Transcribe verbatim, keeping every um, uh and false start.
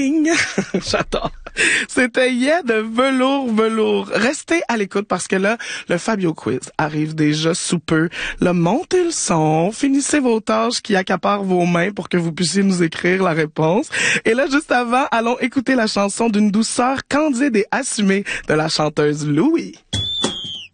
J'adore. C'était Yeah de Velours Velours. Restez à l'écoute parce que là, le Fabio Quiz arrive déjà sous peu. Là, montez le son, finissez vos tâches qui accaparent vos mains pour que vous puissiez nous écrire la réponse. Et là, juste avant, allons écouter la chanson d'une douceur candide et assumée de la chanteuse Louis.